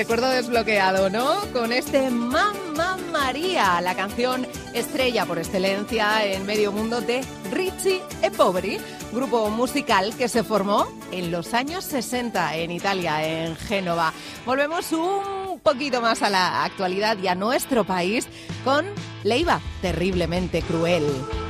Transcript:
recuerdo desbloqueado, ¿no? Con este Mamma María, la canción estrella por excelencia en medio mundo de Ricci e Poveri, grupo musical que se formó en los años 60 en Italia, en Génova. Volvemos un poquito más a la actualidad y a nuestro país con Leiva, terriblemente cruel.